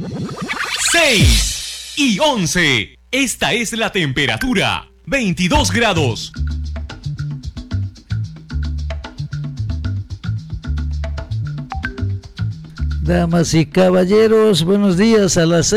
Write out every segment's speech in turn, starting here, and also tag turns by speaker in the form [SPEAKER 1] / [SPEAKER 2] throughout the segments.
[SPEAKER 1] 6:11. Esta es la temperatura. 22 grados.
[SPEAKER 2] Damas y caballeros, buenos días. A las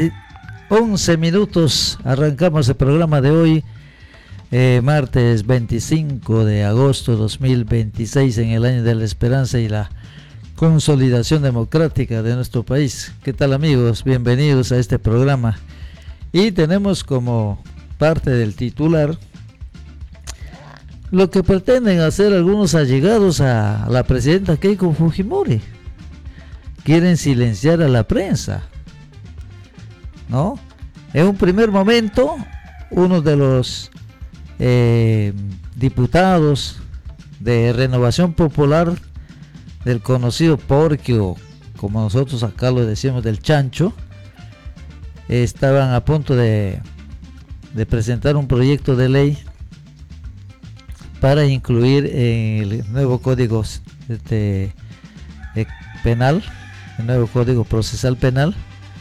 [SPEAKER 2] 6:11 arrancamos el programa de hoy, martes 25 de agosto 2026, en el año de la esperanza y la consolidación democrática de nuestro país. ¿Qué tal, amigos? Bienvenidos a este programa. Y tenemos como parte del titular lo que pretenden hacer algunos allegados a la presidenta Keiko Fujimori. Quieren silenciar a la prensa, ¿no? En un primer momento, uno de los diputados de Renovación Popular, del conocido Porquio, como nosotros acá lo decimos, del Chancho, estaban a punto de presentar un proyecto de ley para incluir en el nuevo código penal, el nuevo Código Procesal Penal,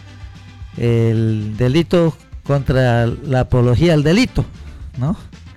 [SPEAKER 2] el delito contra la apología al delito, ¿no?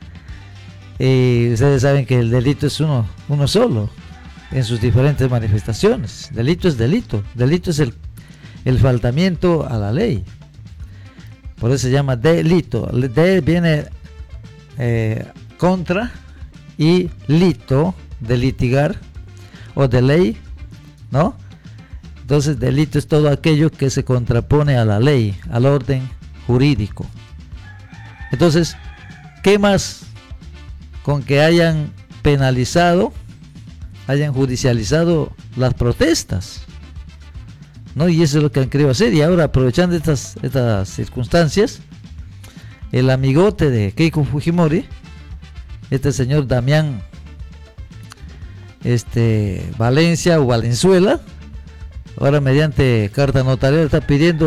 [SPEAKER 2] Y ustedes saben que el delito es uno solo, en sus diferentes manifestaciones. Delito es delito. Delito es el faltamiento a la ley. Por eso se llama delito. De viene contra, y lito, de litigar, o de ley, ¿no? Entonces, delito es todo aquello que se contrapone a la ley, al orden jurídico. Entonces, ¿qué más? Con que hayan penalizado, hayan judicializado las protestas, ¿no? Y eso es lo que han querido hacer. Y ahora, aprovechando estas circunstancias, el amigote de Keiko Fujimori, este señor Damián Valencia o Valenzuela, ahora mediante carta notarial está pidiendo